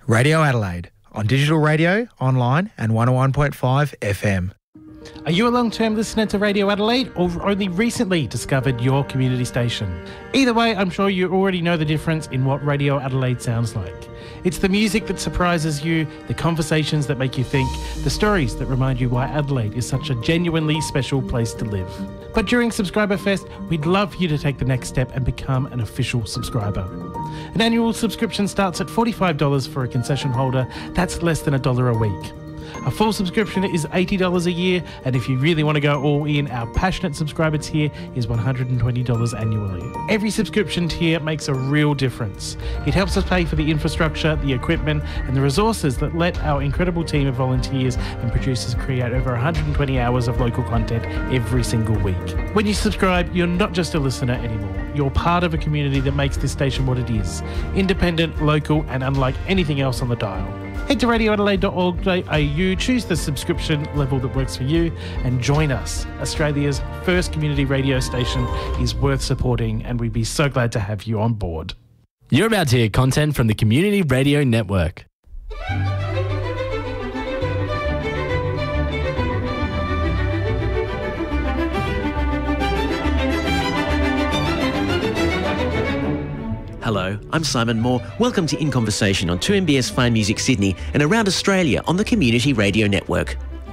Radio Adelaide, on digital radio, online and 101.5 FM. Are you a long-term listener to Radio Adelaide or only recently discovered your community station? Either way, I'm sure you already know the difference in what Radio Adelaide sounds like. It's the music that surprises you, the conversations that make you think, the stories that remind you why Adelaide is such a genuinely special place to live. But during Subscriber Fest, we'd love you to take the next step and become an official subscriber. An annual subscription starts at $45 for a concession holder. That's less than $1 a week. A full subscription is $80 a year, and if you really want to go all in, our passionate subscriber tier is $120 annually. Every subscription tier makes a real difference. It helps us pay for the infrastructure, the equipment, and the resources that let our incredible team of volunteers and producers create over 120 hours of local content every single week. When you subscribe, you're not just a listener anymore. You're part of a community that makes this station what it is. Independent, local, and unlike anything else on the dial. Head to radioadelaide.org.au, choose the subscription level that works for you, and join us. Australia's first community radio station is worth supporting, and we'd be so glad to have you on board. You're about to hear content from the Community Radio Network. Hello, I'm Simon Moore. Welcome to In Conversation on 2MBS Fine Music Sydney and around Australia on the Community Radio Network.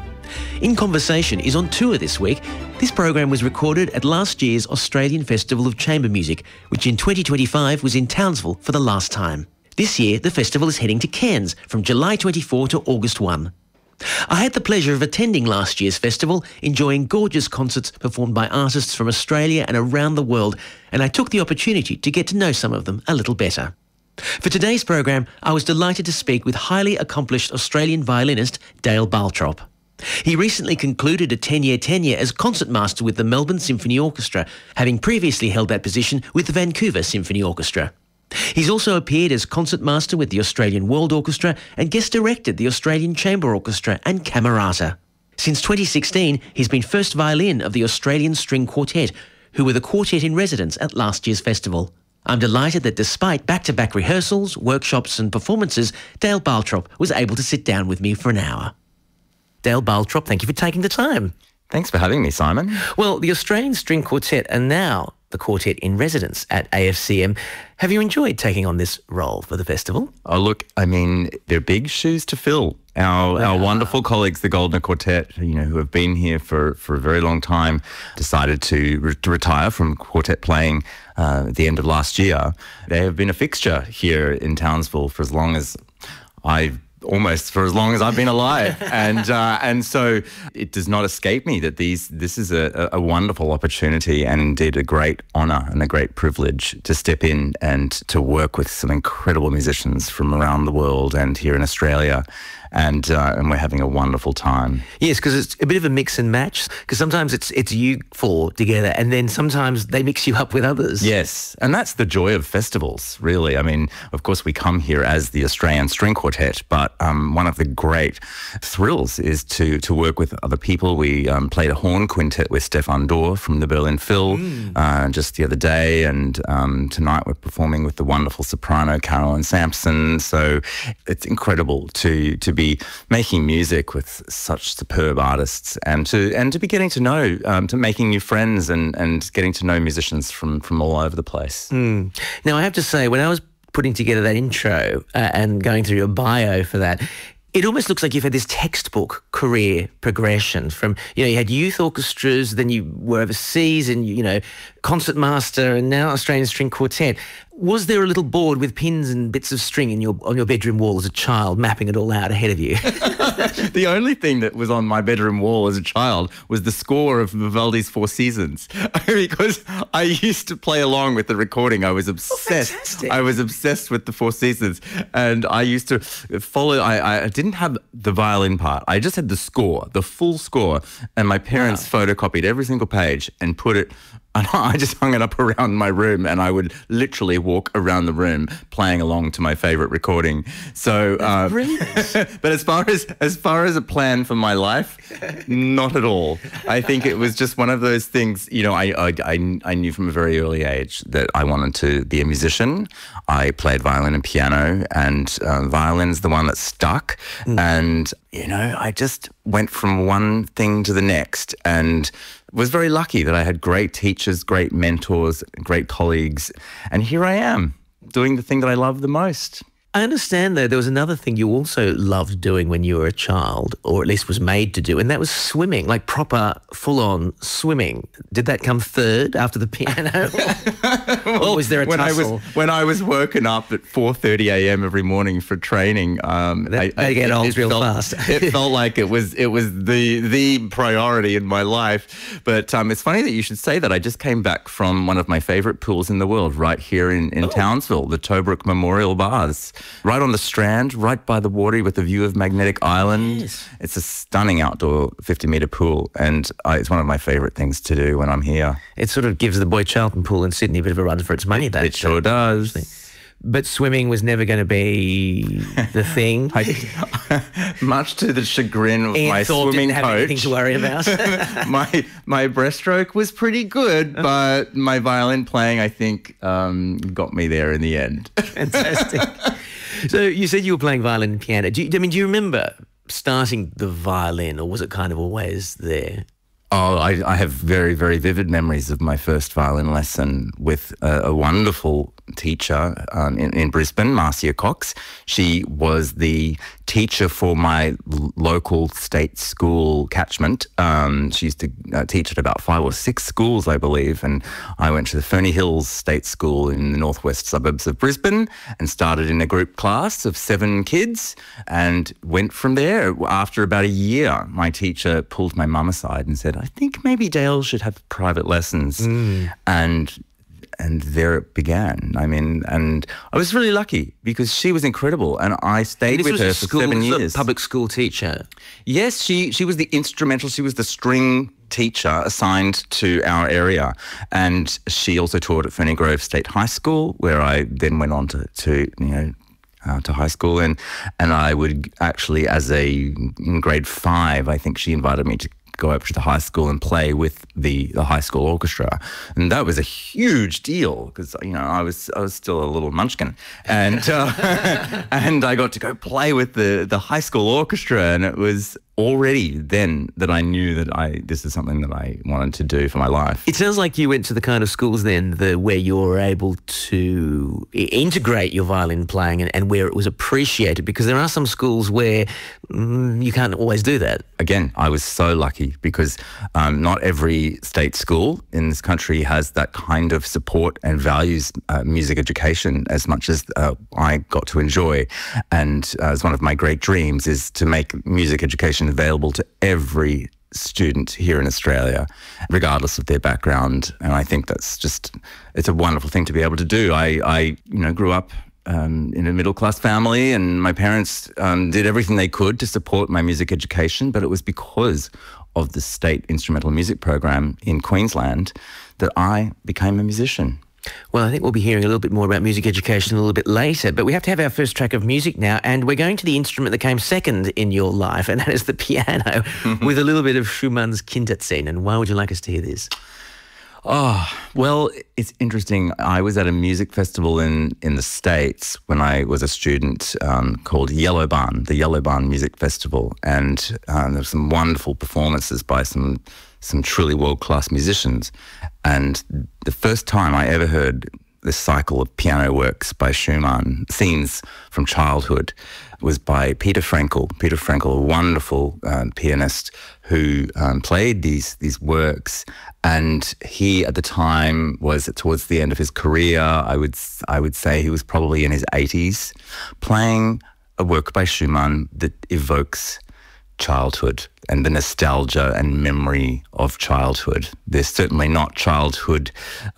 In Conversation is on tour this week. This program was recorded at last year's Australian Festival of Chamber Music, which in 2025 was in Townsville for the last time. This year, the festival is heading to Cairns from July 24 to August 1. I had the pleasure of attending last year's festival, enjoying gorgeous concerts performed by artists from Australia and around the world, and I took the opportunity to get to know some of them a little better. For today's program, I was delighted to speak with highly accomplished Australian violinist Dale Baltrop. He recently concluded a 10-year tenure as concertmaster with the Melbourne Symphony Orchestra, having previously held that position with the Vancouver Symphony Orchestra. He's also appeared as concertmaster with the Australian World Orchestra and guest directed the Australian Chamber Orchestra and Camerata. Since 2016, he's been first violin of the Australian String Quartet, who were the quartet in residence at last year's festival. I'm delighted that despite back-to-back rehearsals, workshops and performances, Dale Baltrop was able to sit down with me for an hour. Dale Baltrop, thank you for taking the time. Thanks for having me, Simon. Well, the Australian String Quartet are now the quartet in residence at AFCM. Have you enjoyed taking on this role for the festival? Oh, look, I mean, they're big shoes to fill. Our wonderful colleagues, the Goldner Quartet, who have been here for a very long time, decided to retire from quartet playing at the end of last year. They have been a fixture here in Townsville for as long as I've been alive. And so it does not escape me that this is a wonderful opportunity and indeed a great honour and a great privilege to step in and to work with some incredible musicians from around the world and here in Australia. And we're having a wonderful time. Yes, because it's a bit of a mix and match, because sometimes it's you four together and then sometimes they mix you up with others. Yes, and that's the joy of festivals, really. I mean, of course, we come here as the Australian String Quartet, but one of the great thrills is to work with other people. We played a horn quintet with Stefan Dorr from the Berlin Phil just the other day, and tonight we're performing with the wonderful soprano Caroline Sampson. So it's incredible to be making music with such superb artists and to be getting to know, to making new friends and getting to know musicians from all over the place. Now, I have to say, when I was putting together that intro and going through your bio for that, it almost looks like you've had this textbook career progression from, you had youth orchestras, then you were overseas and, concertmaster, and now Australian String Quartet. Was there a little board with pins and bits of string on your bedroom wall as a child, mapping it all out ahead of you? The only thing that was on my bedroom wall as a child was the score of Vivaldi's Four Seasons, because I used to play along with the recording. I was obsessed. Oh, fantastic. I was obsessed with the Four Seasons, and I used to follow. I didn't have the violin part. I just had the score, the full score, and my parents photocopied every single page and put it And I just hung it up around my room, and I would literally walk around the room playing along to my favorite recording. So, but as far as a plan for my life, not at all. I think it was just one of those things. You know, I knew from a very early age that I wanted to be a musician. I played violin and piano, and violin's the one that stuck. And you know, I just went from one thing to the next, and was very lucky that I had great teachers, great mentors, great colleagues. And here I am doing the thing that I love the most. I understand, though, there was another thing you also loved doing when you were a child, or at least was made to do, and that was swimming, like proper, full-on swimming. Did that come third after the piano? Or was there a tussle? When I was woken up at 4:30 a.m. every morning for training, I get old real fast. It felt like it was the priority in my life. But it's funny that you should say that. I just came back from one of my favourite pools in the world, right here in Townsville, the Tobruk Memorial Baths. Right on the Strand, right by the water with a view of Magnetic Island. Yes. It's a stunning outdoor 50-metre pool, and it's one of my favourite things to do when I'm here. It sort of gives the Boy Charlton pool in Sydney a bit of a run for its money, It sure does. But swimming was never going to be the thing. Much to the chagrin of my Thorpe swimming didn't have coach. anything to worry about. my breaststroke was pretty good, but my violin playing, I think, got me there in the end. Fantastic. So you said you were playing violin and piano. Do you remember starting the violin, or was it kind of always there? Oh, I have very, very vivid memories of my first violin lesson with a wonderful teacher in Brisbane, Marcia Cox. She was the teacher for my local state school catchment. She used to teach at about 5 or 6 schools, I believe, and I went to the Ferny Hills State School in the northwest suburbs of Brisbane and started in a group class of 7 kids and went from there. After about a year, my teacher pulled my mum aside and said, I think maybe Dale should have private lessons. And there it began. I mean, and I was really lucky because she was incredible, and I stayed with her for 7 years. A public school teacher. Yes, she was the instrumental. She was the string teacher assigned to our area, and she also taught at Ferny Grove State High School, where I then went on to high school, and I would actually, in grade 5, I think she invited me to go up to the high school and play with the high school orchestra, and that was a huge deal because I was still a little munchkin, and and I got to go play with the high school orchestra, and it was already then that I knew that this is something that I wanted to do for my life. It sounds like you went to the kind of schools then where you were able to integrate your violin playing and where it was appreciated, because there are some schools where you can't always do that. Again, I was so lucky because not every state school in this country has that kind of support and values music education as much as I got to enjoy. And as one of my great dreams is to make music education available to every student here in Australia, regardless of their background. And I think it's a wonderful thing to be able to do. I grew up in a middle-class family, and my parents did everything they could to support my music education, but it was because of the state instrumental music program in Queensland that I became a musician. Well, I think we'll be hearing a little bit more about music education a little bit later, but we have to have our first track of music now, and we're going to the instrument that came second in your life, and that is the piano, with a little bit of Schumann's Kinderscene. And why would you like us to hear this? Oh, well, it's interesting. I was at a music festival in the States when I was a student called Yellow Barn, the Yellow Barn Music Festival, and there were some wonderful performances by some truly world-class musicians. And the first time I ever heard this cycle of piano works by Schumann, scenes from childhood, was by Peter Frankel. Peter Frankel, a wonderful pianist who played these works, and he at the time was towards the end of his career. I would say he was probably in his 80s, playing a work by Schumann that evokes childhood and the nostalgia and memory of childhood. They're certainly not childhood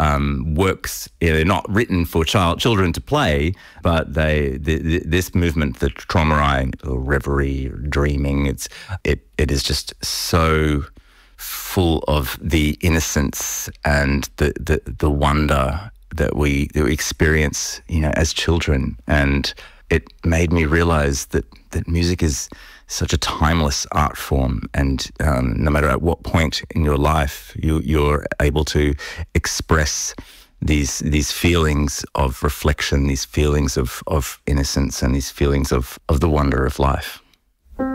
works. They're not written for children to play, but this movement, the Traumerei, or reverie, dreaming, it is just so full of the innocence and the wonder that we experience, as children. And it made me realize that music is such a timeless art form, and no matter at what point in your life you're able to express these feelings of reflection, these feelings of innocence, and these feelings of the wonder of life.